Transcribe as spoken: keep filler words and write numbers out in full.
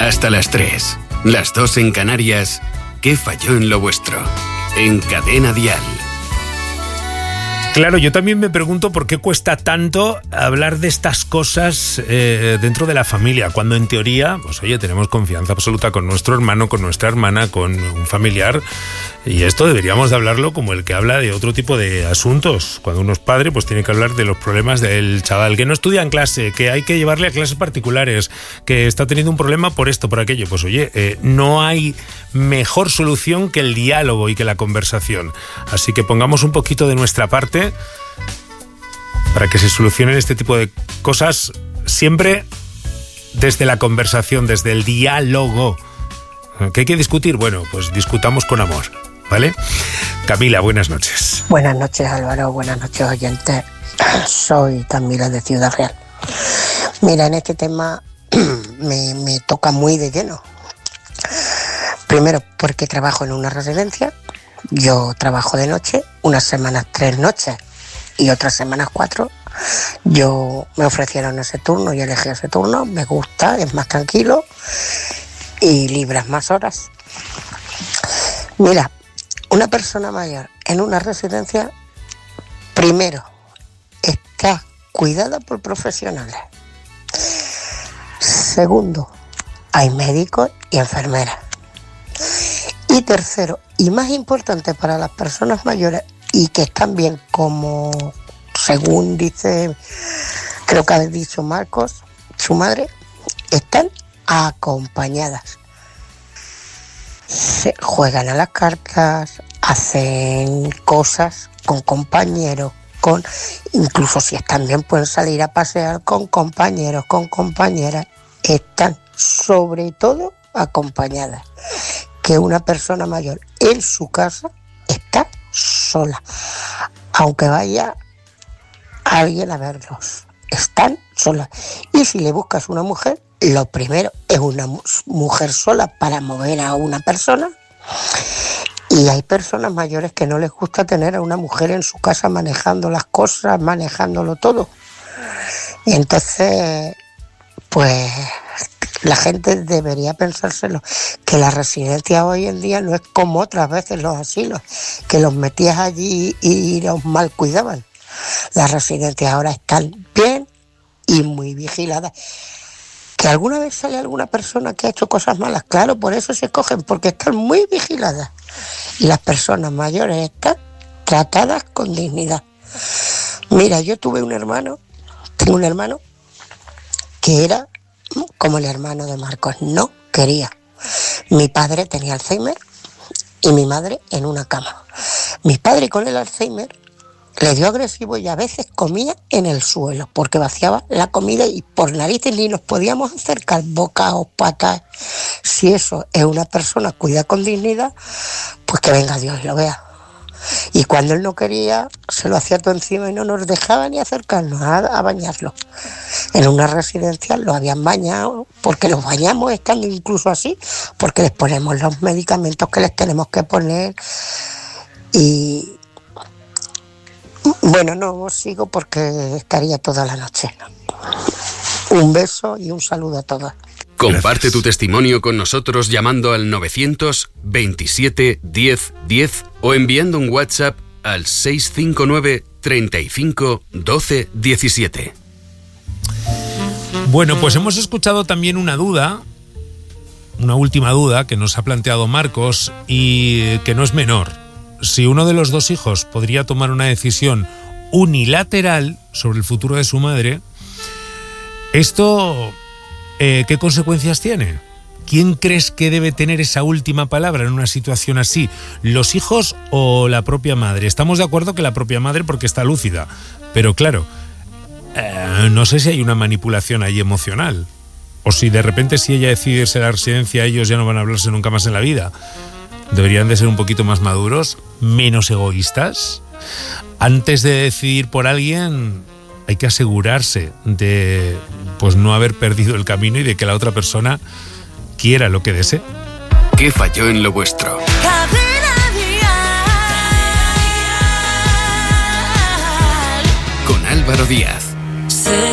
Hasta las tres, las dos en Canarias. ¿Qué falló en lo vuestro? En Cadena Dial. Claro, yo también me pregunto por qué cuesta tanto hablar de estas cosas eh, dentro de la familia, cuando en teoría, pues oye, tenemos confianza absoluta con nuestro hermano, con nuestra hermana, con un familiar, y esto deberíamos de hablarlo como el que habla de otro tipo de asuntos. Cuando uno es padre, pues tiene que hablar de los problemas del chaval, que no estudia en clase, que hay que llevarle a clases particulares, que está teniendo un problema por esto, por aquello. Pues oye, eh, no hay mejor solución que el diálogo y que la conversación. Así que pongamos un poquito de nuestra parte para que se solucionen este tipo de cosas, siempre desde la conversación, desde el diálogo. ¿Qué hay que discutir? Bueno, pues discutamos con amor, ¿vale? Camila, buenas noches. Buenas noches, Álvaro, buenas noches, oyentes. Soy Camila de Ciudad Real. Mira, en este tema me, me toca muy de lleno. Primero, porque trabajo en una residencia. Yo trabajo de noche, unas semanas tres noches y otras semanas cuatro. Yo me ofrecieron ese turno y elegí ese turno. Me gusta, es más tranquilo y libras más horas. Mira, una persona mayor en una residencia, primero, está cuidada por profesionales. Segundo, hay médicos y enfermeras. Y tercero, y más importante para las personas mayores y que están bien, como según dice, creo que ha dicho Marcos, su madre, están acompañadas. Se juegan a las cartas, hacen cosas con compañeros, con incluso si están bien pueden salir a pasear con compañeros, con compañeras. Están sobre todo acompañadas. Que una persona mayor en su casa está sola, aunque vaya alguien a verlos, están solas. Y si le buscas una mujer, lo primero es una mujer sola para mover a una persona. Y hay personas mayores que no les gusta tener a una mujer en su casa manejando las cosas, manejándolo todo. Y entonces, pues la gente debería pensárselo, que la residencia hoy en día no es como otras veces los asilos, que los metías allí y los mal cuidaban. Las residencias ahora están bien y muy vigiladas. Que alguna vez sale alguna persona que ha hecho cosas malas, claro, por eso se cogen, porque están muy vigiladas. Y las personas mayores están tratadas con dignidad. Mira, yo tuve un hermano, tengo un hermano que era como el hermano de Marcos, no quería. Mi padre tenía Alzheimer y mi madre en una cama. Mi padre con el Alzheimer le dio agresivo y a veces comía en el suelo porque vaciaba la comida y por narices ni nos podíamos acercar, bocados, patas. Si eso es una persona cuida con dignidad, pues que venga Dios y lo vea. Y cuando él no quería, se lo hacía todo encima y no nos dejaba ni acercarnos a, a bañarlo. En una residencia lo habían bañado, porque los bañamos estando incluso así, porque les ponemos los medicamentos que les tenemos que poner. Y bueno, no sigo porque estaría toda la noche. Un beso y un saludo a todas. Comparte Gracias. Tu testimonio con nosotros llamando al novecientos veintisiete diez diez o enviando un WhatsApp al seis cinco nueve treinta y cinco doce diecisiete. Bueno, pues hemos escuchado también una duda, una última duda que nos ha planteado Marcos y que no es menor. Si uno de los dos hijos podría tomar una decisión unilateral sobre el futuro de su madre, esto, eh, ¿qué consecuencias tiene? ¿Quién crees que debe tener esa última palabra en una situación así? ¿Los hijos o la propia madre? Estamos de acuerdo que la propia madre porque está lúcida, pero claro, eh, no sé si hay una manipulación ahí emocional. O si de repente si ella decide irse a la residencia, ellos ya no van a hablarse nunca más en la vida. Deberían de ser un poquito más maduros, menos egoístas. Antes de decidir por alguien, hay que asegurarse de pues no haber perdido el camino y de que la otra persona quiera lo que desee. ¿Qué falló en lo vuestro? Con Álvaro Díaz.